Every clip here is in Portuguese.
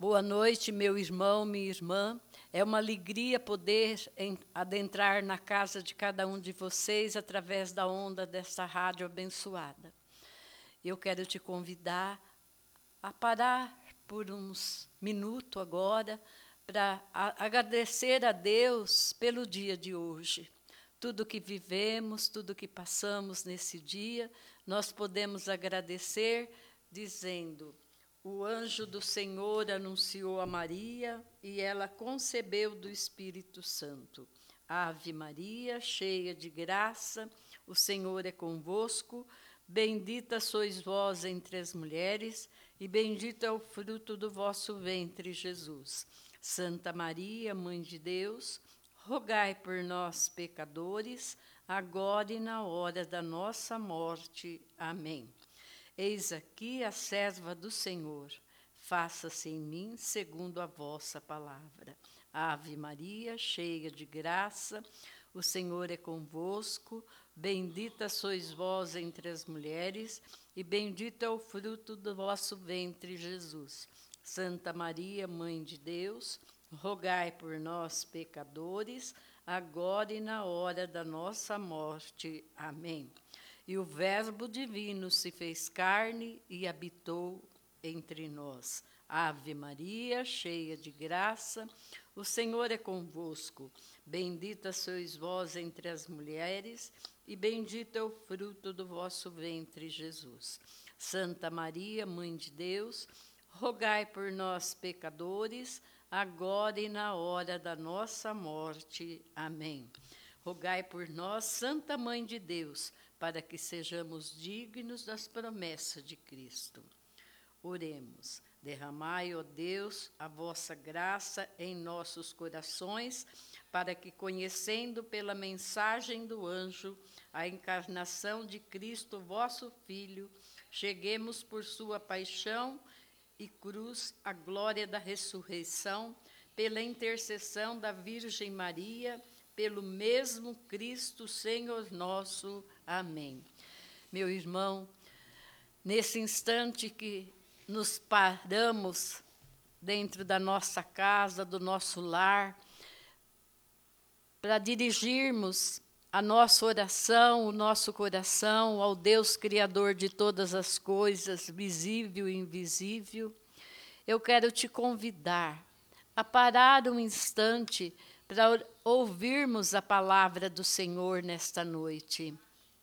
Boa noite, meu irmão, minha irmã. É uma alegria poder adentrar na casa de cada um de vocês através da onda desta rádio abençoada. Eu quero te convidar a parar por uns minutos agora para agradecer a Deus pelo dia de hoje. Tudo que vivemos, tudo que passamos nesse dia, nós podemos agradecer dizendo: o anjo do Senhor anunciou a Maria e ela concebeu do Espírito Santo. Ave Maria, cheia de graça, o Senhor é convosco. Bendita sois vós entre as mulheres, e bendito é o fruto do vosso ventre, Jesus. Santa Maria, Mãe de Deus, rogai por nós, pecadores, agora e na hora da nossa morte. Amém. Eis aqui a serva do Senhor, faça-se em mim segundo a vossa palavra. Ave Maria, cheia de graça, o Senhor é convosco, bendita sois vós entre as mulheres, e bendito é o fruto do vosso ventre, Jesus. Santa Maria, Mãe de Deus, rogai por nós, pecadores, agora e na hora da nossa morte. Amém. E o Verbo divino se fez carne e habitou entre nós. Ave Maria, cheia de graça, o Senhor é convosco. Bendita sois vós entre as mulheres, e bendito é o fruto do vosso ventre, Jesus. Santa Maria, Mãe de Deus, rogai por nós, pecadores, agora e na hora da nossa morte. Amém. Rogai por nós, Santa Mãe de Deus, para que sejamos dignos das promessas de Cristo. Oremos. Derramai, ó Deus, a vossa graça em nossos corações, para que, conhecendo pela mensagem do anjo a encarnação de Cristo, vosso Filho, cheguemos por sua paixão e cruz à glória da ressurreição, pela intercessão da Virgem Maria, pelo mesmo Cristo, Senhor nosso. Amém. Meu irmão, nesse instante que nos paramos dentro da nossa casa, do nosso lar, para dirigirmos a nossa oração, o nosso coração ao Deus Criador de todas as coisas, visível e invisível, eu quero te convidar a parar um instante para ouvirmos a palavra do Senhor nesta noite.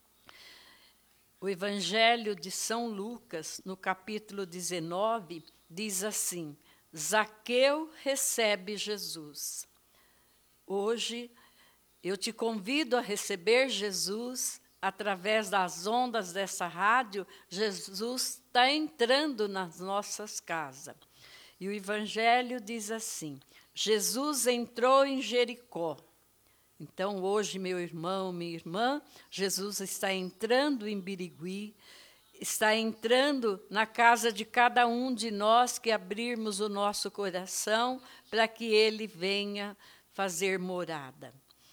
O Evangelho de São Lucas, no capítulo 19, diz assim: Zaqueu recebe Jesus. Hoje, eu te convido a receber Jesus através das ondas dessa rádio. Jesus está entrando nas nossas casas. E o Evangelho diz assim: Jesus entrou em Jericó. Então, hoje, meu irmão, minha irmã, Jesus está entrando em Birigui, está entrando na casa de cada um de nós que abrirmos o nosso coração para que Ele venha fazer morada.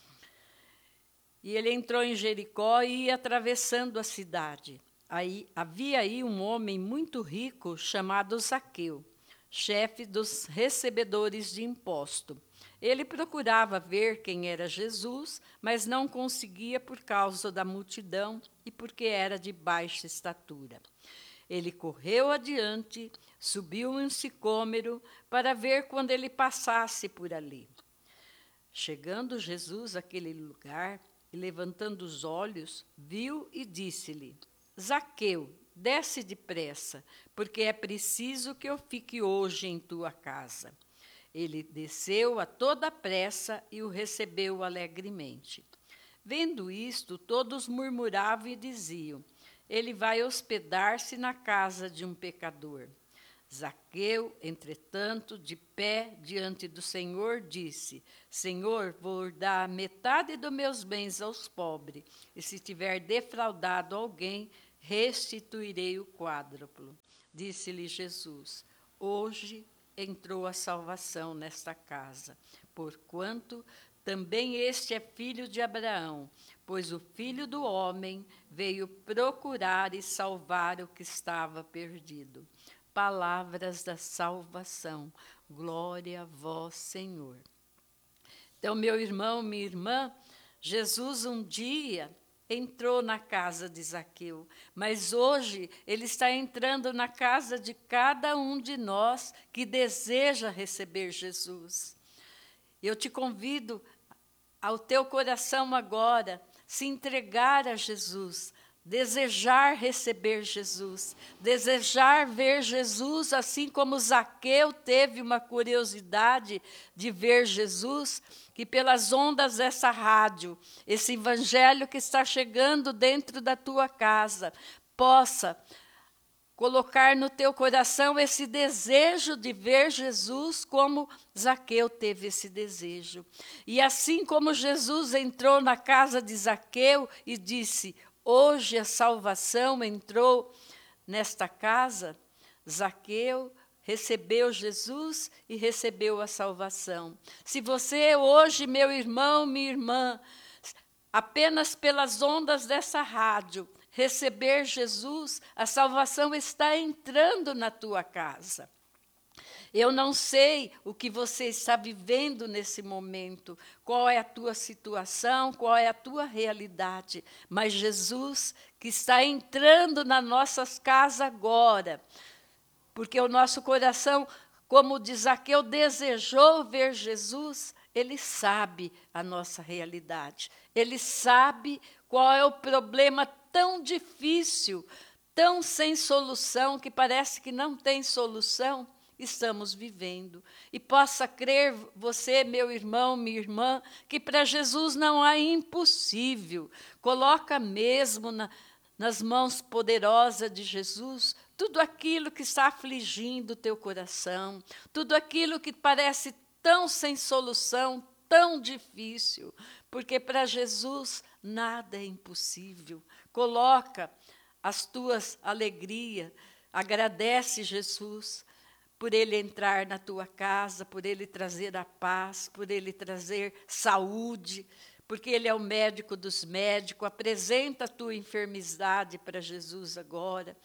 E ele entrou em Jericó e ia atravessando a cidade. Havia aí um homem muito rico chamado Zaqueu, chefe dos recebedores de imposto. Ele procurava ver quem era Jesus, mas não conseguia por causa da multidão e porque era de baixa estatura. Ele correu adiante, subiu um sicômoro para ver quando ele passasse por ali. Chegando Jesus àquele lugar, e levantando os olhos, viu e disse-lhe: Zaqueu, desce depressa, porque é preciso que eu fique hoje em tua casa. Ele desceu a toda pressa e o recebeu alegremente. Vendo isto, todos murmuravam e diziam: ele vai hospedar-se na casa de um pecador. Zaqueu, entretanto, de pé diante do Senhor, disse: Senhor, vou dar metade dos meus bens aos pobres, e se tiver defraudado alguém, restituirei o quádruplo. Disse-lhe Jesus: hoje entrou a salvação nesta casa, porquanto também este é filho de Abraão, pois o Filho do Homem veio procurar e salvar o que estava perdido. Palavras da salvação. Glória a vós, Senhor. Então, meu irmão, minha irmã, Jesus um dia entrou na casa de Zaqueu, mas hoje ele está entrando na casa de cada um de nós que deseja receber Jesus. Eu te convido ao teu coração agora se entregar a Jesus, desejar receber Jesus, desejar ver Jesus, assim como Zaqueu teve uma curiosidade de ver Jesus, que pelas ondas dessa rádio, esse evangelho que está chegando dentro da tua casa, possa colocar no teu coração esse desejo de ver Jesus, como Zaqueu teve esse desejo. E assim como Jesus entrou na casa de Zaqueu e disse: hoje a salvação entrou nesta casa, Zaqueu recebeu Jesus e recebeu a salvação. Se você hoje, meu irmão, minha irmã, apenas pelas ondas dessa rádio, receber Jesus, a salvação está entrando na tua casa. Eu não sei o que você está vivendo nesse momento, qual é a tua situação, qual é a tua realidade, mas Jesus que está entrando nas nossas casas agora, porque o nosso coração, como diz Zaqueu, desejou ver Jesus, ele sabe a nossa realidade, ele sabe qual é o problema tão difícil, tão sem solução, que parece que não tem solução, estamos vivendo. E possa crer você, meu irmão, minha irmã, que para Jesus não há impossível. Coloca mesmo nas mãos poderosas de Jesus tudo aquilo que está afligindo o teu coração, tudo aquilo que parece tão sem solução, tão difícil, porque para Jesus nada é impossível. Coloca as tuas alegrias, agradece Jesus por Ele entrar na tua casa, por Ele trazer a paz, por Ele trazer saúde, porque Ele é o médico dos médicos. Apresenta a tua enfermidade para Jesus agora.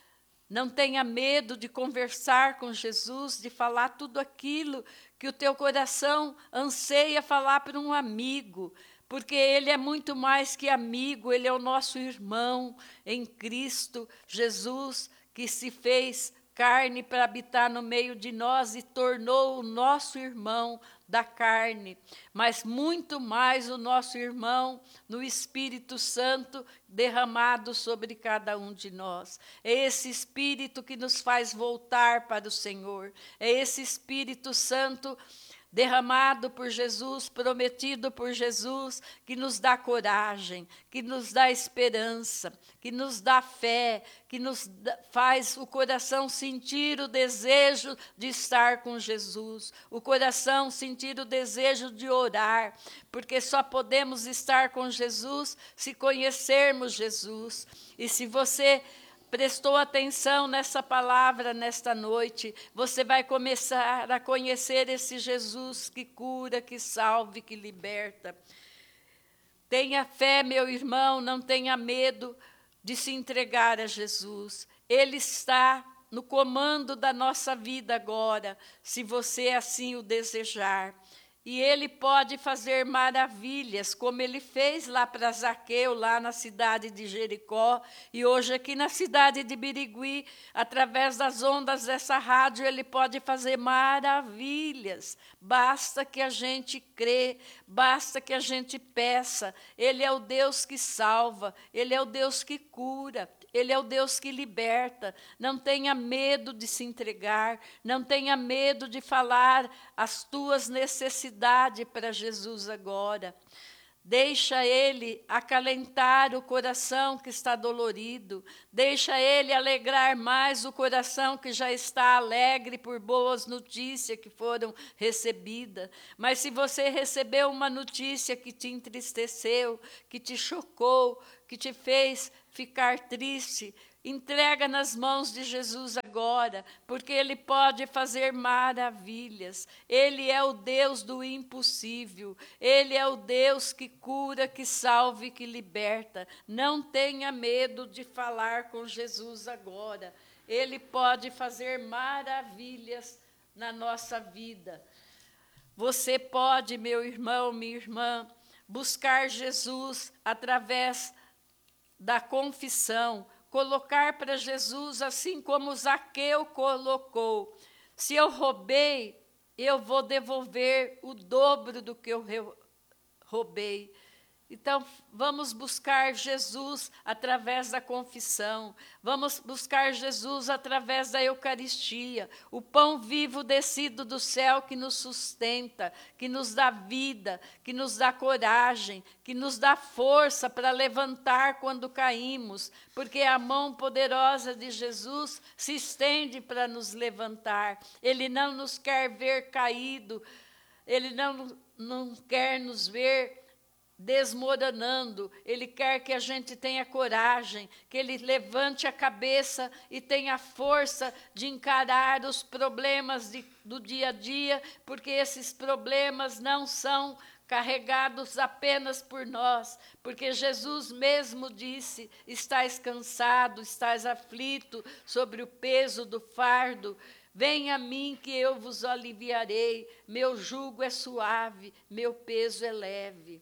Não tenha medo de conversar com Jesus, de falar tudo aquilo que o teu coração anseia falar para um amigo, porque Ele é muito mais que amigo, Ele é o nosso irmão em Cristo Jesus, que se fez carne para habitar no meio de nós e tornou o nosso irmão da carne, mas muito mais o nosso irmão no Espírito Santo derramado sobre cada um de nós. É esse Espírito que nos faz voltar para o Senhor, é esse Espírito Santo derramado por Jesus, prometido por Jesus, que nos dá coragem, que nos dá esperança, que nos dá fé, que faz o coração sentir o desejo de estar com Jesus, o coração sentir o desejo de orar, porque só podemos estar com Jesus se conhecermos Jesus. E se você prestou atenção nessa palavra nesta noite, você vai começar a conhecer esse Jesus que cura, que salva, que liberta. Tenha fé, meu irmão, não tenha medo de se entregar a Jesus. Ele está no comando da nossa vida agora, se você assim o desejar. E Ele pode fazer maravilhas, como Ele fez lá para Zaqueu, lá na cidade de Jericó, e hoje aqui na cidade de Birigui, através das ondas dessa rádio, Ele pode fazer maravilhas. Basta que a gente crê, basta que a gente peça. Ele é o Deus que salva, Ele é o Deus que cura, Ele é o Deus que liberta. Não tenha medo de se entregar, não tenha medo de falar as tuas necessidades para Jesus agora. Deixa Ele acalentar o coração que está dolorido. Deixa Ele alegrar mais o coração que já está alegre por boas notícias que foram recebidas. Mas se você recebeu uma notícia que te entristeceu, que te chocou, que te fez ficar triste, entrega nas mãos de Jesus agora, porque Ele pode fazer maravilhas. Ele é o Deus do impossível. Ele é o Deus que cura, que salva e que liberta. Não tenha medo de falar com Jesus agora. Ele pode fazer maravilhas na nossa vida. Você pode, meu irmão, minha irmã, buscar Jesus através da confissão, colocar para Jesus assim como Zaqueu colocou. Se eu roubei, eu vou devolver o dobro do que eu roubei. Então, vamos buscar Jesus através da confissão, vamos buscar Jesus através da Eucaristia, o pão vivo descido do céu que nos sustenta, que nos dá vida, que nos dá coragem, que nos dá força para levantar quando caímos, porque a mão poderosa de Jesus se estende para nos levantar. Ele não nos quer ver caído, Ele não quer nos ver desmoronando. Ele quer que a gente tenha coragem, que ele levante a cabeça e tenha força de encarar os problemas do dia a dia, porque esses problemas não são carregados apenas por nós, porque Jesus mesmo disse: estais cansado, estais aflito sobre o peso do fardo, venha a mim que eu vos aliviarei, meu jugo é suave, meu peso é leve.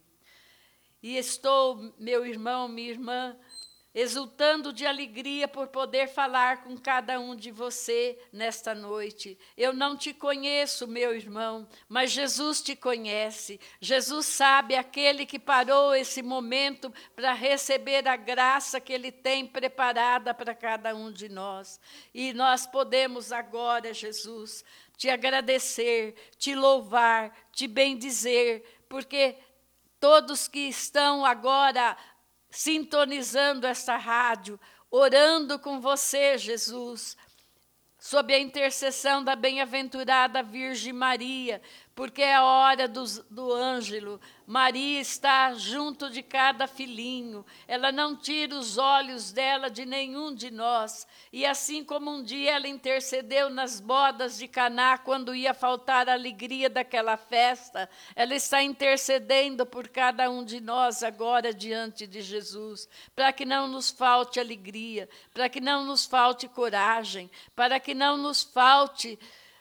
E estou, meu irmão, minha irmã, exultando de alegria por poder falar com cada um de você nesta noite. Eu não te conheço, meu irmão, mas Jesus te conhece. Jesus sabe, aquele que parou esse momento para receber a graça que Ele tem preparada para cada um de nós. E nós podemos agora, Jesus, te agradecer, te louvar, te bendizer, porque todos que estão agora sintonizando esta rádio, orando com você, Jesus, sob a intercessão da bem-aventurada Virgem Maria, porque é a hora do Ângelo. Maria está junto de cada filhinho, ela não tira os olhos dela de nenhum de nós. E assim como um dia ela intercedeu nas bodas de Caná, quando ia faltar a alegria daquela festa, ela está intercedendo por cada um de nós agora diante de Jesus, para que não nos falte alegria, para que não nos falte coragem, para que não nos falte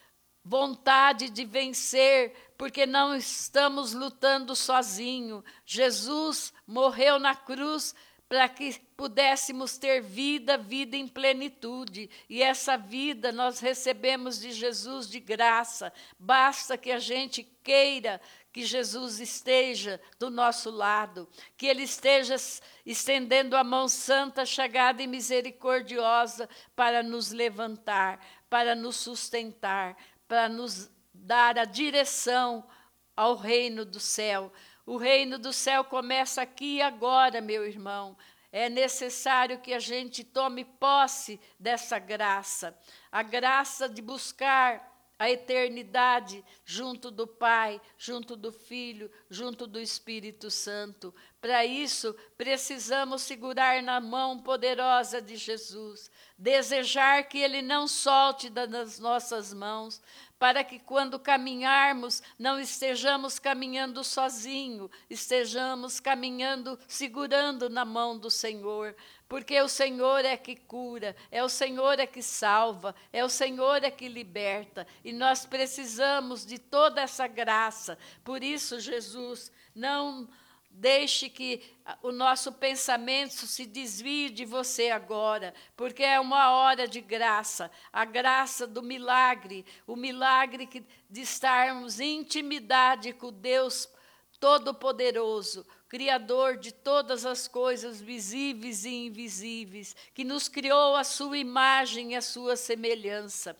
vontade de vencer, porque não estamos lutando sozinho. Jesus morreu na cruz para que pudéssemos ter vida, vida em plenitude. E essa vida nós recebemos de Jesus de graça. Basta que a gente queira que Jesus esteja do nosso lado, que Ele esteja estendendo a mão santa, chegada e misericordiosa para nos levantar, para nos sustentar, para nos dar a direção ao reino do céu. O reino do céu começa aqui e agora, meu irmão. É necessário que a gente tome posse dessa graça, a graça de buscar a eternidade junto do Pai, junto do Filho, junto do Espírito Santo. Para isso, precisamos segurar na mão poderosa de Jesus, desejar que Ele não solte das nossas mãos, para que quando caminharmos, não estejamos caminhando sozinho, estejamos caminhando, segurando na mão do Senhor, porque o Senhor é que cura, é o Senhor é que salva, é o Senhor é que liberta, e nós precisamos de toda essa graça. Por isso, Jesus, não deixe que o nosso pensamento se desvie de você agora, porque é uma hora de graça, a graça do milagre, o milagre de estarmos em intimidade com Deus Todo-Poderoso, Criador de todas as coisas visíveis e invisíveis, que nos criou a sua imagem e a sua semelhança.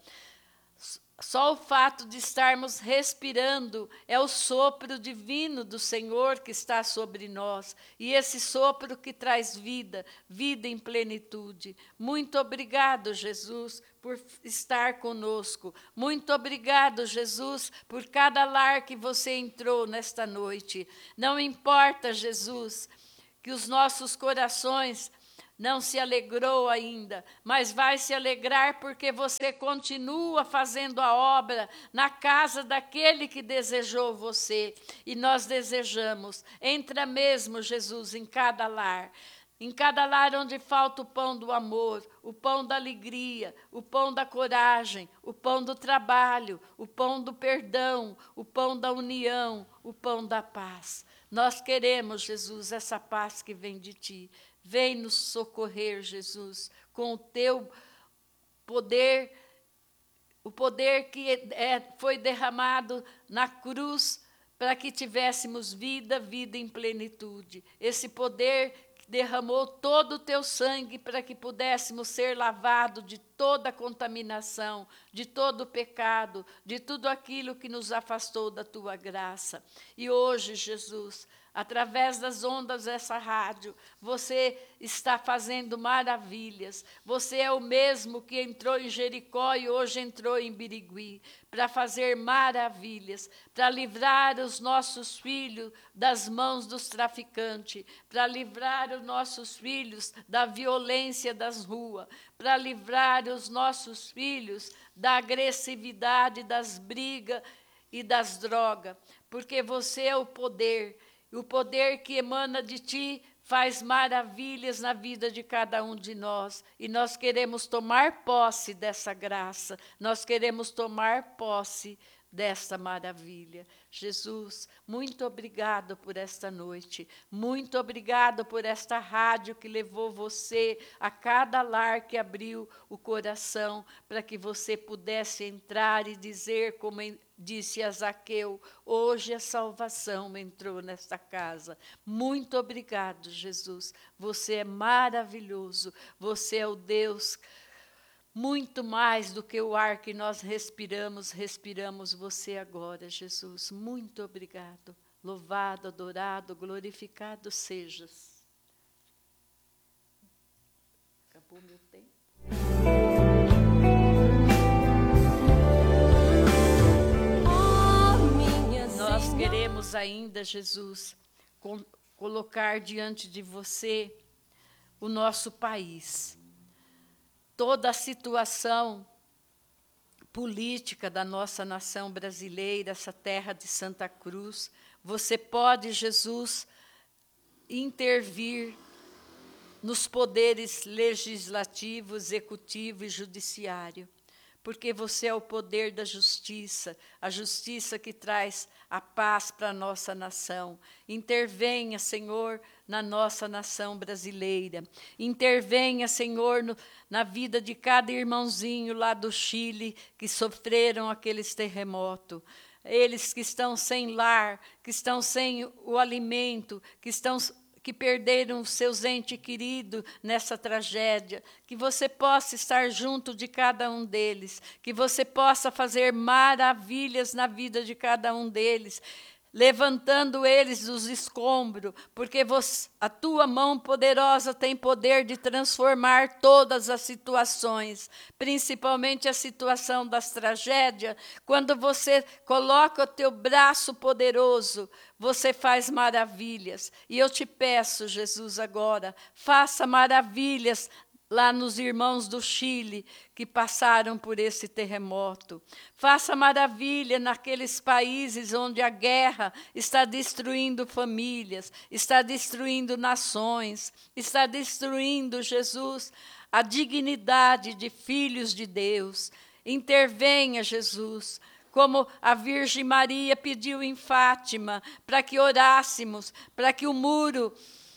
Só o fato de estarmos respirando é o sopro divino do Senhor que está sobre nós. E esse sopro que traz vida, vida em plenitude. Muito obrigado, Jesus, por estar conosco. Muito obrigado, Jesus, por cada lar que você entrou nesta noite. Não importa, Jesus, que os nossos corações não se alegrou ainda, mas vai se alegrar porque você continua fazendo a obra na casa daquele que desejou você. E nós desejamos, entra mesmo, Jesus, em cada lar. em cada lar onde falta o pão do amor, o pão da alegria, o pão da coragem, o pão do trabalho, o pão do perdão, o pão da união, o pão da paz. Nós queremos, Jesus, essa paz que vem de Ti. Vem nos socorrer, Jesus, com o Teu poder, o poder que foi derramado na cruz para que tivéssemos vida, vida em plenitude. Esse poder que derramou todo o Teu sangue para que pudéssemos ser lavados de toda a contaminação, de todo o pecado, de tudo aquilo que nos afastou da Tua graça. E hoje, Jesus, através das ondas dessa rádio, você está fazendo maravilhas. Você é o mesmo que entrou em Jericó e hoje entrou em Birigui, para fazer maravilhas, para livrar os nossos filhos das mãos dos traficantes, para livrar os nossos filhos da violência das ruas, para livrar os nossos filhos da agressividade, das brigas e das drogas, porque você é o poder. E o poder que emana de Ti faz maravilhas na vida de cada um de nós. E nós queremos tomar posse dessa graça. Nós queremos tomar posse desta maravilha. Jesus, muito obrigado por esta noite. Muito obrigado por esta rádio que levou você a cada lar que abriu o coração para que você pudesse entrar e dizer, como disse a Zaqueu, hoje a salvação entrou nesta casa. Muito obrigado, Jesus. Você é maravilhoso. Você é o Deus muito mais do que o ar que nós respiramos você agora, Jesus. Muito obrigado. Louvado, adorado, glorificado sejas. Acabou meu tempo. Nós queremos ainda, Jesus, colocar diante de você o nosso país. Toda a situação política da nossa nação brasileira, essa terra de Santa Cruz, você pode, Jesus, intervir nos poderes legislativo, executivo e judiciário, porque você é o poder da justiça, a justiça que traz a paz para a nossa nação. Intervenha, Senhor, na nossa nação brasileira. Intervenha, Senhor, na vida de cada irmãozinho lá do Chile que sofreram aqueles terremotos. Eles que estão sem lar, que estão sem o alimento, que perderam os seus entes queridos nessa tragédia, que você possa estar junto de cada um deles, que você possa fazer maravilhas na vida de cada um deles, levantando eles dos escombros, porque a tua mão poderosa tem poder de transformar todas as situações, principalmente a situação das tragédias. Quando você coloca o teu braço poderoso, você faz maravilhas. E eu te peço, Jesus, agora, faça maravilhas lá nos irmãos do Chile que passaram por esse terremoto. Faça maravilha naqueles países onde a guerra está destruindo famílias, está destruindo nações, está destruindo, Jesus, a dignidade de filhos de Deus. Intervenha, Jesus, como a Virgem Maria pediu em Fátima, para que orássemos, para que o muro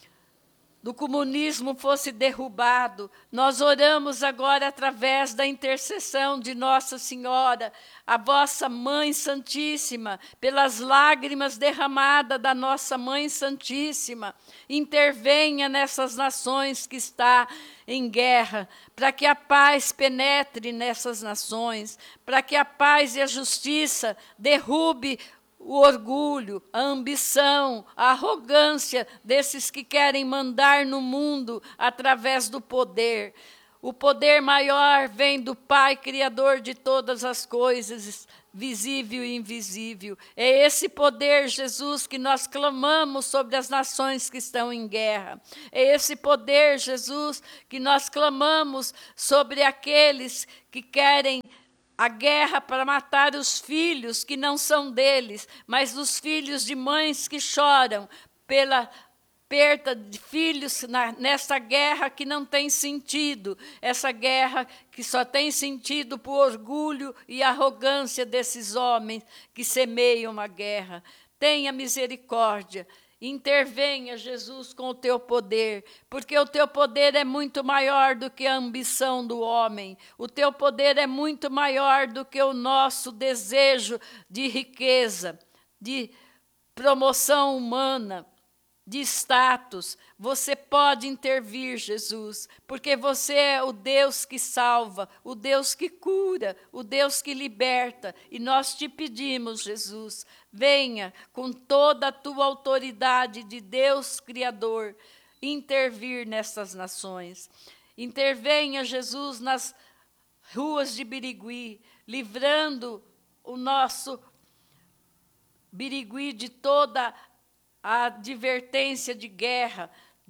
do comunismo fosse derrubado. Nós oramos agora através da intercessão de Nossa Senhora, a vossa Mãe Santíssima, pelas lágrimas derramadas da nossa Mãe Santíssima. Intervenha nessas nações que estão em guerra, para que a paz penetre nessas nações, para que a paz e a justiça derrube o orgulho, a ambição, a arrogância desses que querem mandar no mundo através do poder. O poder maior vem do Pai, Criador de todas as coisas, visível e invisível. É esse poder, Jesus, que nós clamamos sobre as nações que estão em guerra. É esse poder, Jesus, que nós clamamos sobre aqueles que querem a guerra para matar os filhos que não são deles, mas os filhos de mães que choram perda de filhos nessa guerra que não tem sentido, essa guerra que só tem sentido por orgulho e arrogância desses homens que semeiam a guerra. Tenha misericórdia, intervenha, Jesus, com o teu poder, porque o teu poder é muito maior do que a ambição do homem, o teu poder é muito maior do que o nosso desejo de riqueza, de promoção humana, de status. Você pode intervir, Jesus, porque você é o Deus que salva, o Deus que cura, o Deus que liberta. E nós te pedimos, Jesus, venha com toda a tua autoridade de Deus Criador, intervir nessas nações. Intervenha, Jesus, nas ruas de Birigui, livrando o nosso Birigui de toda a advertência de guerra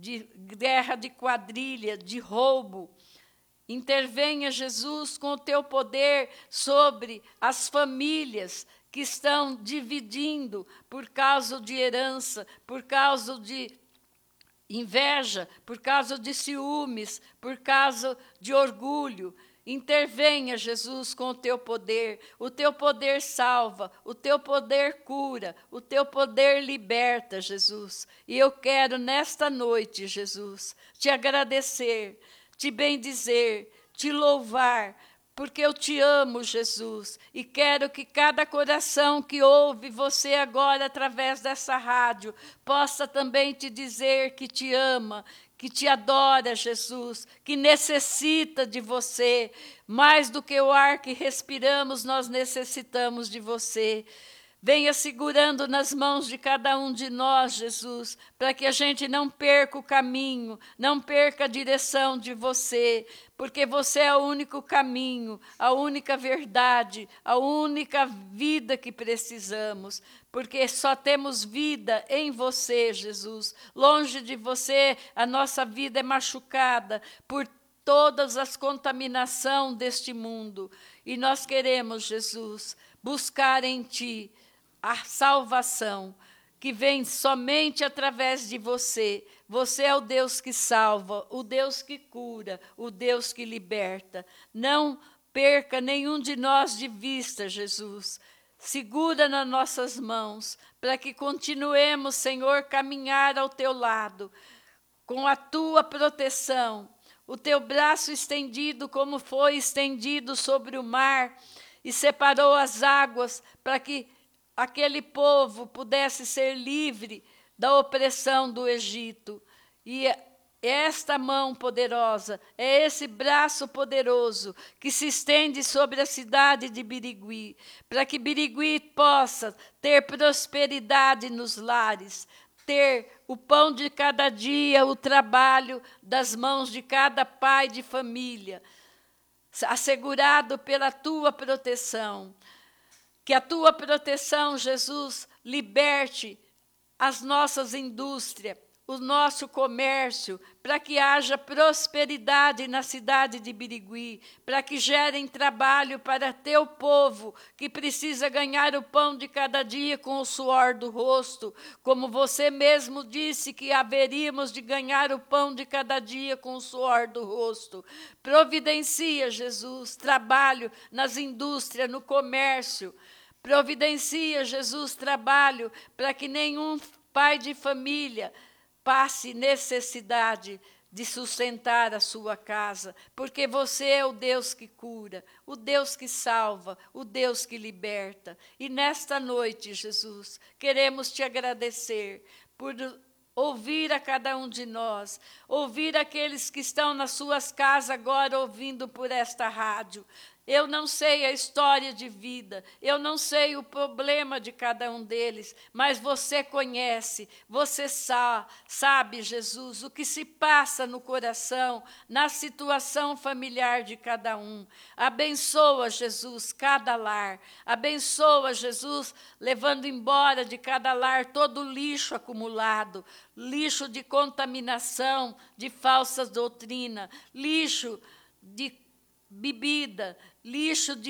de quadrilha, de roubo. Intervenha, Jesus, com o teu poder sobre as famílias que estão dividindo por causa de herança, por causa de inveja, por causa de ciúmes, por causa de orgulho. Intervenha, Jesus, com o teu poder salva, o teu poder cura, o teu poder liberta, Jesus. E eu quero, nesta noite, Jesus, te agradecer, te bendizer, te louvar, porque eu te amo, Jesus, e quero que cada coração que ouve você agora através dessa rádio possa também te dizer que te ama, que te adora, Jesus, que necessita de você. Mais do que o ar que respiramos, nós necessitamos de você. Venha segurando nas mãos de cada um de nós, Jesus, para que a gente não perca o caminho, não perca a direção de você, porque você é o único caminho, a única verdade, a única vida que precisamos, porque só temos vida em você, Jesus. Longe de você, a nossa vida é machucada por todas as contaminações deste mundo. E nós queremos, Jesus, buscar em Ti a salvação, que vem somente através de você. Você é o Deus que salva, o Deus que cura, o Deus que liberta. Não perca nenhum de nós de vista, Jesus. Segura nas nossas mãos, para que continuemos, Senhor, caminhar ao teu lado, com a tua proteção, o teu braço estendido como foi estendido sobre o mar, e separou as águas para que aquele povo pudesse ser livre da opressão do Egito. E esta mão poderosa, é esse braço poderoso que se estende sobre a cidade de Birigui, para que Birigui possa ter prosperidade nos lares, ter o pão de cada dia, o trabalho das mãos de cada pai de família, assegurado pela tua proteção. Que a tua proteção, Jesus, liberte as nossas indústrias, o nosso comércio, para que haja prosperidade na cidade de Birigui, para que gerem trabalho para teu povo, que precisa ganhar o pão de cada dia com o suor do rosto, como você mesmo disse que haveríamos de ganhar o pão de cada dia com o suor do rosto. Providencia, Jesus, trabalho nas indústrias, no comércio. Providencia, Jesus, trabalho para que nenhum pai de família passe necessidade de sustentar a sua casa, porque você é o Deus que cura, o Deus que salva, o Deus que liberta. E nesta noite, Jesus, queremos te agradecer por ouvir a cada um de nós, ouvir aqueles que estão nas suas casas agora ouvindo por esta rádio. Eu não sei a história de vida, eu não sei o problema de cada um deles, mas você conhece, você sabe, Jesus, o que se passa no coração, na situação familiar de cada um. Abençoa, Jesus, cada lar. Abençoa, Jesus, levando embora de cada lar todo o lixo acumulado, lixo de contaminação, de falsas doutrinas, lixo de bebida, lixo de